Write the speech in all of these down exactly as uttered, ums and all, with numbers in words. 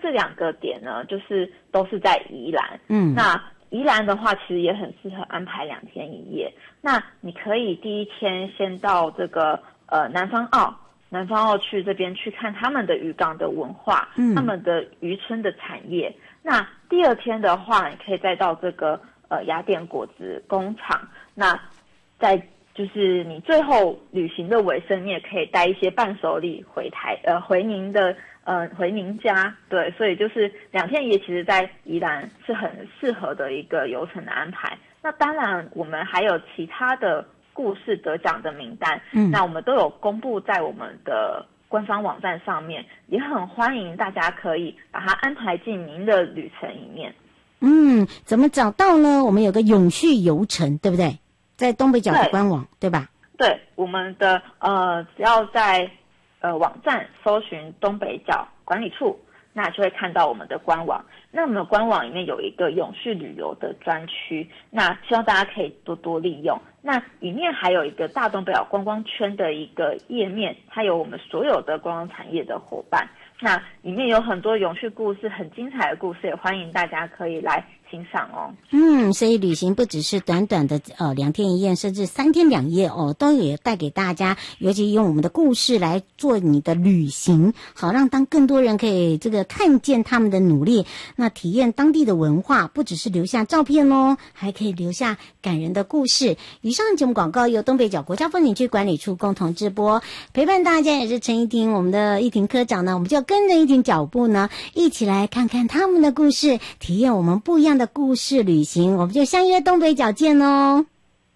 这两个点呢，就是都是在宜兰。 嗯， 那宜兰的话，其实也很适合安排两天一夜。那你可以第一天先到这个呃南方澳。南方澳去这边去看他们的渔港的文化，嗯，他们的渔村的产业。那第二天的话，你可以再到这个呃雅典果子工厂。那在就是你最后旅行的尾声，你也可以带一些伴手礼回台呃回您的呃回您家。对，所以就是两天一夜，其实在宜兰是很适合的一个游程的安排。那当然，我们还有其他的故事得奖的名单，嗯，那我们都有公布在我们的官方网站上面，也很欢迎大家可以把它安排进您的旅程里面。 嗯，怎么找到呢？我们有个永续游程，对不对？在东北角的官网， 对, 对吧？ 对，我们的呃，只要在呃网站搜寻东北角管理处，那就会看到我们的官网。那我们的官网里面有一个永续旅游的专区，那希望大家可以多多利用。那里面还有一个大东北角观光圈的一个页面，它有我们所有的观光产业的伙伴。那里面有很多永续故事，很精彩的故事，也欢迎大家可以来欣赏哦。 嗯，所以旅行不只是短短的呃两天一夜，甚至三天两夜哦，都也带给大家，尤其用我们的故事来做你的旅行，好让当更多人可以这个看见他们的努力，那体验当地的文化，不只是留下照片哦，还可以留下感人的故事。以上节目广告由东北角国家风景区管理处共同直播，陪伴大家也是陈依婷，我们的依婷科长呢，我们就跟着依婷脚步呢，一起来看看他们的故事，体验我们不一样的故事旅行，我们就相约东北角见哦。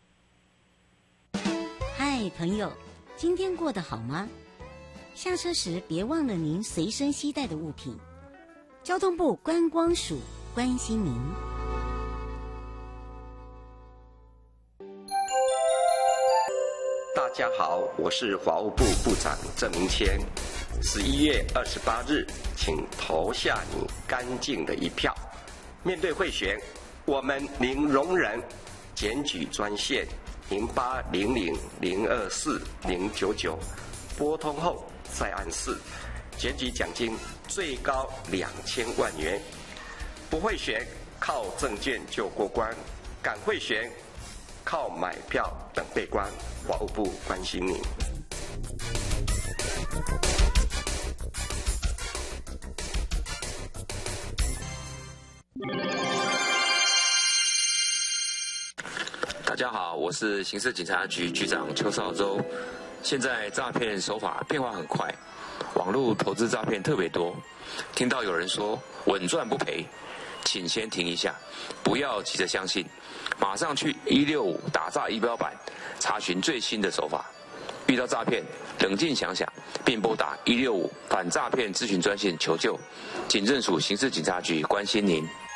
嗨，朋友，今天过得好吗？下车时别忘了您随身携带的物品。交通部观光署关心您。 大家好，我是法务部部长郑明谦。十一月二十八日，请投下你干净的一票。面对贿选，我们零容忍。检举专线零八零零零二四零九九，拨通后再按四。检举奖金最高两千万元。不贿选，靠证件就过关；敢贿选，靠买票等被关。法务部关心您。 大家好，我是刑事警察局局长邱少洲。现在诈骗手法变化很快，网络投资诈骗特别多。听到有人说稳赚不赔，请先停一下，不要急着相信，马上去一六五打诈仪表板查询最新的手法。遇到诈骗，冷静想想，并拨打一六五反诈骗咨询专线求救。警政署刑事警察局关心您。